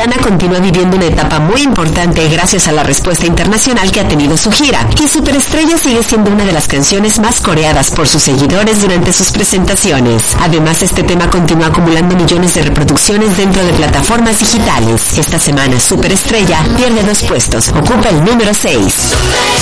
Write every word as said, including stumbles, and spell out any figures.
mexicana continúa viviendo una etapa muy importante gracias a la respuesta internacional que ha tenido su gira, y Superestrella sigue siendo una de las canciones más coreadas por sus seguidores durante sus presentaciones. Además, este tema continúa acumulando millones de reproducciones dentro de plataformas digitales. Esta semana, Superestrella pierde dos puestos, ocupa el número seis.